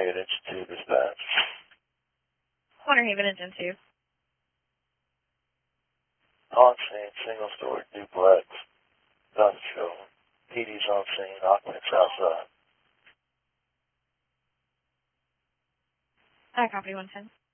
Units to dispatch. Winter Haven Engine 2. On scene, single-story duplex, gun show. PD's on scene, occupants outside. I copy 110.